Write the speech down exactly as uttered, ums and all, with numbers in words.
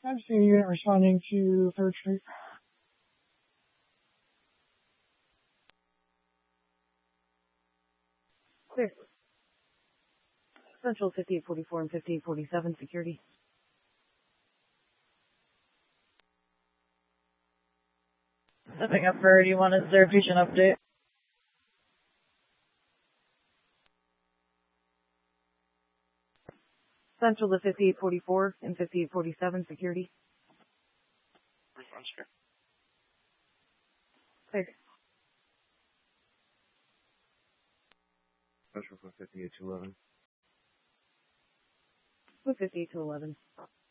I've seen a unit responding to third Street. Clear. Central fifty-eight forty-four and fifty-eight forty-seven security. Stepping up for, do you want a zero patient update? Central to fifty-eight forty-four and fifty-eight forty-seven security. Response here. Clear. Central for fifty-eight to eleven. With fifty-eight to eleven.